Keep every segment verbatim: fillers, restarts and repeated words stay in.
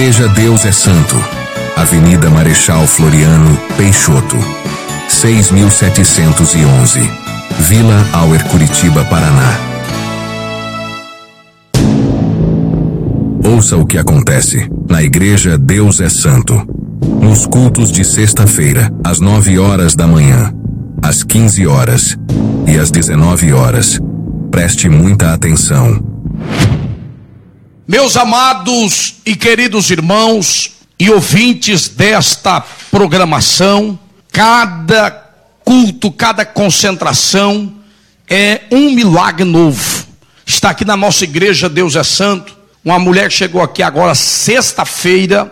Igreja Deus é Santo, Avenida Marechal Floriano Peixoto, seis mil setecentos e onze, Vila Auer, Curitiba, Paraná. Ouça o que acontece na Igreja Deus é Santo, nos cultos de sexta-feira, às nove horas da manhã, às quinze horas e às dezenove horas. Preste muita atenção. Meus amados e queridos irmãos e ouvintes desta programação, cada culto, cada concentração é um milagre novo. Está aqui na nossa Igreja Deus é Santo uma mulher que chegou aqui agora sexta-feira,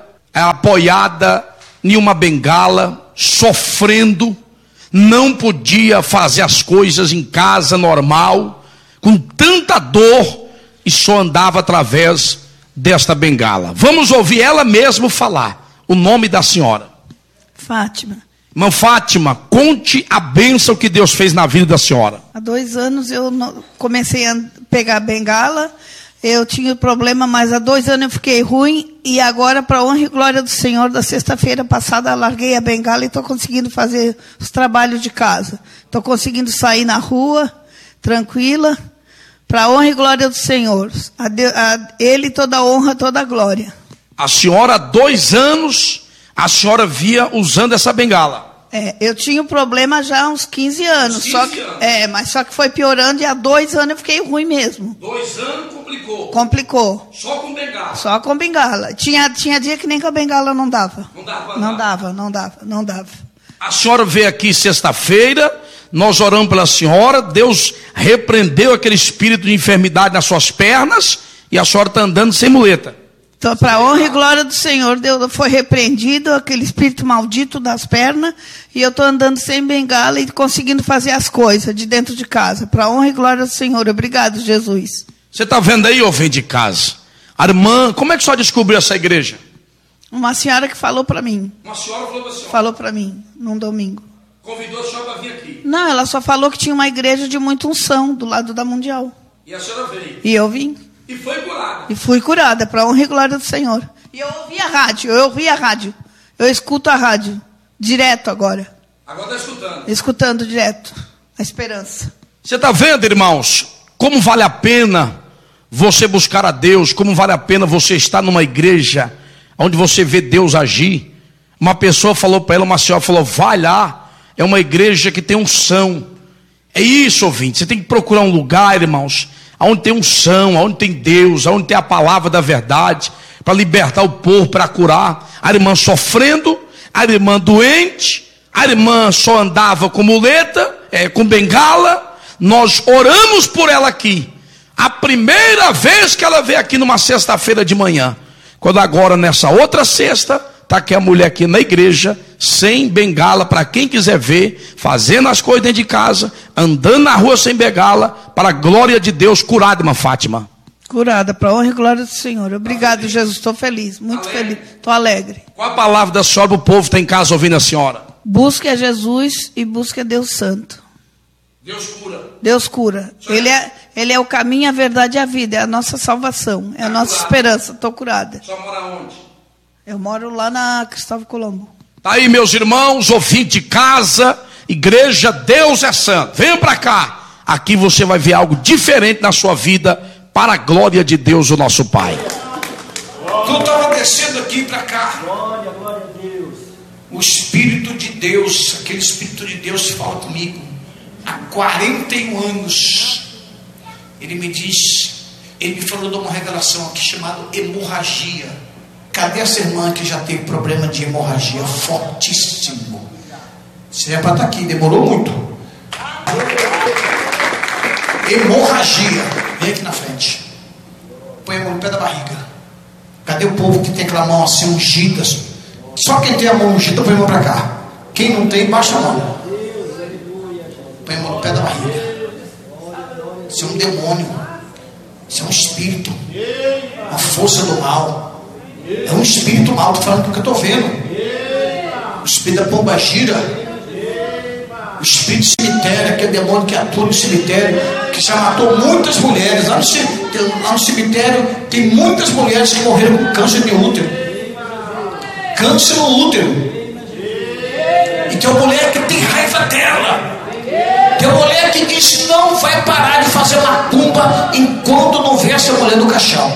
apoiada em uma bengala, sofrendo, não podia fazer as coisas em casa normal, com tanta dor, e só andava através desta bengala. Vamos ouvir ela mesma falar o nome da senhora. Fátima. Irmã Fátima, conte a bênção que Deus fez na vida da senhora. Há dois anos eu comecei a pegar a bengala. Eu tinha problema, mas há dois anos eu fiquei ruim. E agora, para a honra e glória do Senhor, da sexta-feira passada, larguei a bengala e estou conseguindo fazer os trabalhos de casa. Estou conseguindo sair na rua, tranquila, para a honra e glória do Senhor. A, de, a Ele toda a honra, toda a glória. A senhora, há dois anos, a senhora via usando essa bengala. É, eu tinha um problema já há uns quinze anos. quinze só que, anos. É, mas só que foi piorando e há dois anos eu fiquei ruim mesmo. Dois anos complicou. Complicou. Só com bengala. Só com bengala. Tinha, tinha dia que nem com a bengala não dava. Não dava. Não dava, não dava, não dava. A senhora veio aqui sexta-feira, nós oramos pela senhora, Deus repreendeu aquele espírito de enfermidade nas suas pernas e a senhora está andando sem muleta. Então, para a honra e glória do Senhor, Deus foi repreendido aquele espírito maldito das pernas e eu estou andando sem bengala e conseguindo fazer as coisas de dentro de casa. Para a honra e glória do Senhor. Obrigado, Jesus. Você está vendo aí, ouvinte de casa? A irmã, como é que a senhora descobriu essa igreja? Uma senhora que falou para mim. Uma senhora falou para a senhora? Falou para mim, num domingo. Convidou a senhora para vir aqui? Não, ela só falou que tinha uma igreja de muita unção do lado da Mundial. E a senhora veio? E eu vim. E foi curada? E fui curada, para a honra e glória do Senhor. E eu ouvi a rádio, eu ouvi a rádio. Eu escuto a rádio, direto agora. Agora está escutando? Escutando direto, a esperança. Você está vendo, irmãos, como vale a pena você buscar a Deus, como vale a pena você estar numa igreja onde você vê Deus agir. Uma pessoa falou para ela, uma senhora falou, vai lá, é uma igreja que tem unção. É isso, ouvinte, você tem que procurar um lugar, irmãos, onde tem unção, onde tem Deus, onde tem a palavra da verdade, para libertar o povo, para curar. A irmã sofrendo, a irmã doente, a irmã só andava com muleta, é, com bengala. Nós oramos por ela aqui. A primeira vez que ela veio aqui numa sexta-feira de manhã. Quando agora nessa outra sexta, está aqui a mulher aqui na igreja, sem bengala, para quem quiser ver, fazendo as coisas dentro de casa, andando na rua sem bengala, para a glória de Deus, curada, irmã Fátima. Curada, para a honra e glória do Senhor. Obrigado, Jesus, estou feliz, muito alegre. feliz, estou alegre. Qual a palavra da senhora para o povo que está em casa ouvindo a senhora? Busque a Jesus e busque a Deus Santo. Deus cura. Deus cura. Ele é, ele é o caminho, a verdade e a vida, é a nossa salvação, é a nossa esperança. Estou curada. Só mora onde? Eu moro lá na Cristóvão Colombo. Tá aí, meus irmãos, ouvintes de casa, Igreja Deus é Santo. Venham para cá. Aqui você vai ver algo diferente na sua vida, para a glória de Deus, o nosso Pai. Eu estava descendo aqui para cá. Glória, glória a Deus. O Espírito de Deus, aquele Espírito de Deus fala comigo há quarenta e um anos. Ele me diz, ele me falou de uma revelação aqui chamada hemorragia. Cadê essa irmã que já teve problema de hemorragia fortíssimo? Você é para estar aqui, demorou muito. Hemorragia. Vem aqui na frente. Põe a mão no pé da barriga. Cadê o povo que tem aquela mão assim ungida? Só quem tem a mão ungida põe a mão para cá. Quem não tem, baixa a mão. Põe a mão no pé da barriga. Isso é um demônio. Isso é um espírito. Uma força do mal. É um espírito mal, estou falando do que eu estou vendo. O espírito da pombagira, o espírito do cemitério, aquele demônio que atua no cemitério, que já matou muitas mulheres. Lá no, lá no cemitério tem muitas mulheres que morreram com câncer de útero. câncer no útero. E tem uma mulher que tem raiva dela. Tem uma mulher que diz que não vai parar de fazer macumba enquanto não vê essa mulher no caixão.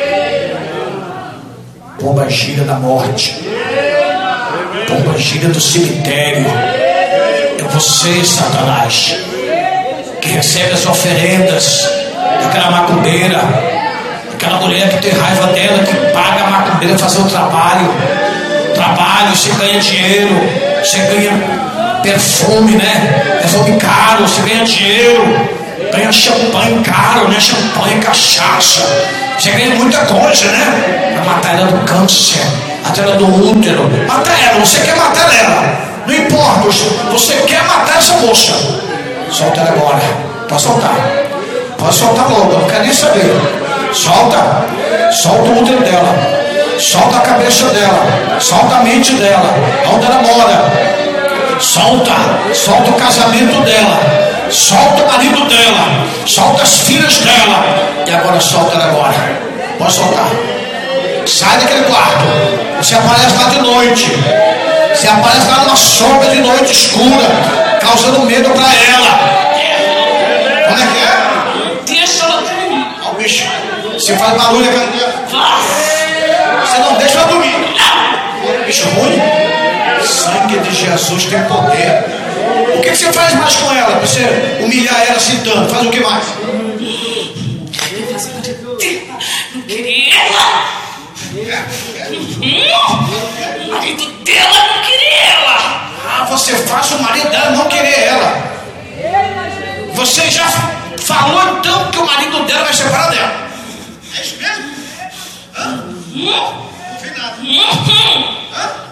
Pomba gira da morte, pomba gira do cemitério. É você, Satanás, que recebe as oferendas daquela macumbeira, aquela mulher que tem raiva dela, que paga a macumbeira fazer o trabalho. Trabalho, você ganha dinheiro, você ganha perfume, né? Perfume caro, você ganha dinheiro, ganha champanhe caro, né? Champanhe, cachaça, você ganha muita coisa, né? Pra matar ela do câncer, matar ela do útero, matar ela, você quer matar ela, não importa, você quer matar essa moça, solta ela agora, pode soltar, pode soltar logo, eu não quero nem saber, solta, solta o útero dela, solta a cabeça dela, solta a mente dela, onde ela mora. Solta, solta o casamento dela, solta o marido dela, solta as filhas dela. E agora solta ela agora. Pode soltar. Sai daquele quarto. Você aparece lá de noite. Você aparece lá numa sombra de noite escura, causando medo para ela. Como é que é? Deixa ela dormir. Ó o bicho. Você faz barulho aqui. Você não deixa ela dormir. Bicho ruim. Sangue de Jesus tem poder. O que, que você faz mais com ela? Pra você humilhar ela assim tanto? Faz o que mais? Não queria ela. O marido dela não queria ela. Ah, você faz o marido dela não querer ela. Você já falou então que o marido dela vai separar dela. É isso mesmo? Hã? Não fez nada. Hã?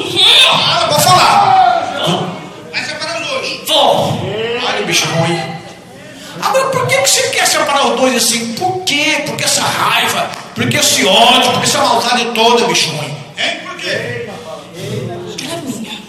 Ah, vou falar. Vai separar os dois? Vou. Olha o bicho ruim. Agora, por que, que você quer separar os dois assim? Por quê? Por que essa raiva? Por que esse ódio? Por que essa maldade toda, bicho ruim? Hein? Por quê? Porque ela é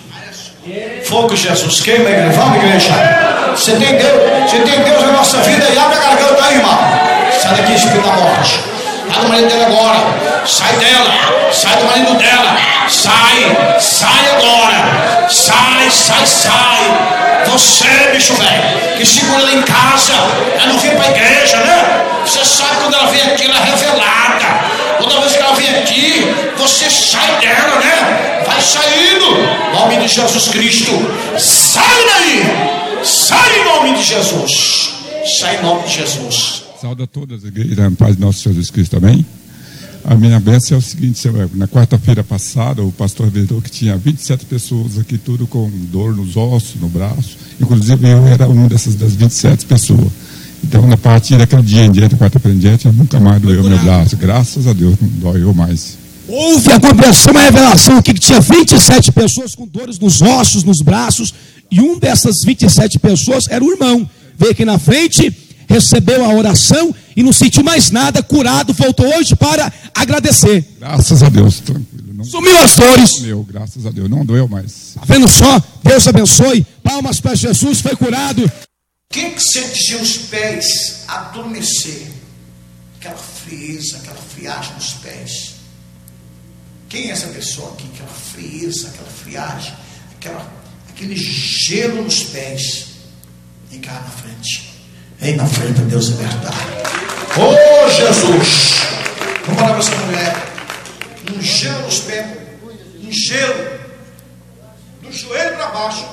minha. Fogo, Jesus. Queima a igreja. Vamos, igreja. Você tem Deus, você tem Deus na nossa vida e abre a garganta aí, irmão. Sai daqui, espírito da morte. Sai do marido dela agora. Sai dela. Sai do marido dela. Sai. Sai agora. Sai, sai, sai. Você, bicho velho, que segura ela em casa. Ela não vem pra igreja, né? Você sabe quando ela vem aqui, ela é revelada. Toda vez que ela vem aqui, você sai dela, né? Vai saindo. Em nome de Jesus Cristo. Sai daí. Sai em nome de Jesus. Sai em nome de Jesus. Saúde a todas as igrejas, na paz de nosso Jesus Cristo, amém? A minha bênção é o seguinte, na quarta-feira passada, o pastor revelou que tinha vinte e sete pessoas aqui, tudo com dor nos ossos, no braço, inclusive eu era uma dessas das vinte e sete pessoas. Então, a partir daquele dia em diante, quarta-feira em diante, nunca mais doeu meu braço, graças a Deus, não doeu mais. Houve a compreensão, uma revelação aqui que tinha vinte e sete pessoas com dores nos ossos, nos braços, e um dessas vinte e sete pessoas era o irmão, veio aqui na frente, recebeu a oração e não sentiu mais nada, curado, voltou hoje para agradecer. Graças a Deus, tranquilo. Não sumiu as dores. Meu, graças a Deus, não doeu mais. Tá vendo só? Deus abençoe. Palmas para Jesus, foi curado. Quem que sentiu os pés adormecer? Aquela frieza, aquela friagem nos pés. Quem é essa pessoa aqui? Aquela frieza, aquela friagem, aquela, aquele gelo nos pés. Vem cá na frente. Vem na frente para Deus libertar. Oh Jesus! Vamos falar para essa mulher. Um gelo nos pés. Um gelo. Do joelho para baixo.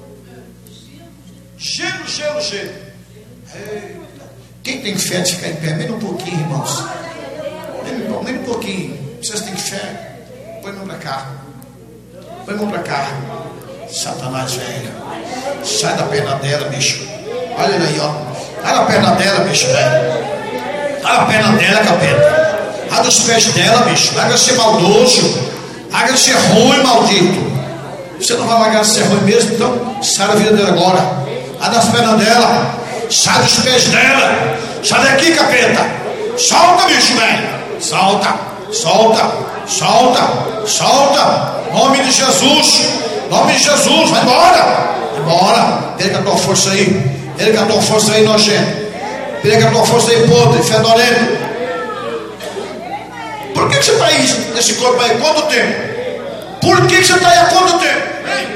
Gelo, gelo, gelo. Eita. Quem tem fé de ficar em pé? Menos um pouquinho, irmãos. Menos um pouquinho. Vocês têm fé? Põe a mão para cá. Põe a mão para cá. Satanás, velho. Sai da perna dela, bicho. Olha ele aí, ó. Olha a perna dela, bicho, velho. Olha a perna dela, capeta. Olha os pés dela, bicho. Larga de ser maldoso. Larga de ser ruim, maldito. Você não vai largar de ser ruim mesmo, então sai da vida dela agora. Olha das pernas dela. Sai dos pés dela. Sai daqui, capeta. Solta, bicho, velho. Solta, solta, solta, solta. Nome de Jesus. Nome de Jesus. Vai embora. Vai embora. Pega a tua força aí. Pega a tua força aí, nojento. Pega a tua força aí, podre, fedorento. Por que você está aí nesse corpo aí? Quanto tempo? Por que você está aí há quanto tempo?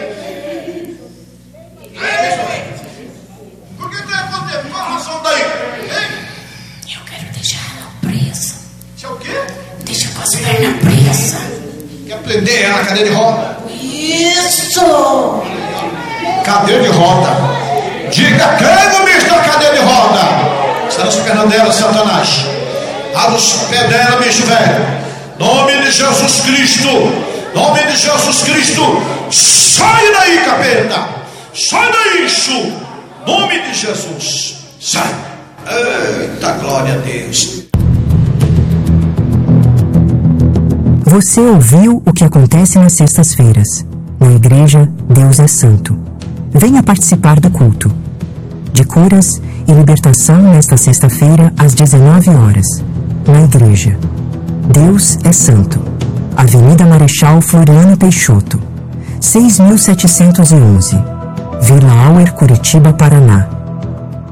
Por que está aí há quanto tempo? Qual a razão daí? Eu quero deixar ela presa. Você é o quê? Deixa com as pernas presas. Quer prender ela na cadeira de roda? Isso! Cadeira de roda. Diga, quem o bicho da cadeira de roda? Está nas pernas dela, Satanás. Abre os pés dela, bicho velho. Nome de Jesus Cristo. Nome de Jesus Cristo. Sai daí, capeta. Sai daí, isso. Nome de Jesus. Sai. Eita, glória a Deus. Você ouviu o que acontece nas sextas-feiras. Na igreja, Deus é Santo. Venha participar do culto de curas e libertação nesta sexta-feira às dezenove horas. Na igreja, Deus é Santo. Avenida Marechal Floriano Peixoto, seis mil setecentos e onze, Vila Auer, Curitiba, Paraná.